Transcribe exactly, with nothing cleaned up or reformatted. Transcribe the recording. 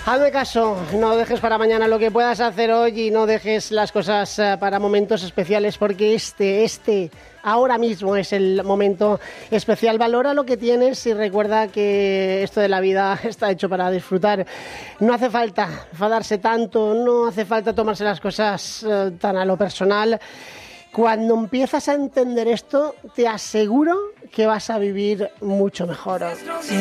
Hazme caso, no dejes para mañana lo que puedas hacer hoy y no dejes las cosas para momentos especiales, porque este, este, ahora mismo es el momento especial. Valora lo que tienes y recuerda que esto de la vida está hecho para disfrutar. No hace falta enfadarse tanto, no hace falta tomarse las cosas uh, tan a lo personal. Cuando empiezas a entender esto, te aseguro que vas a vivir mucho mejor.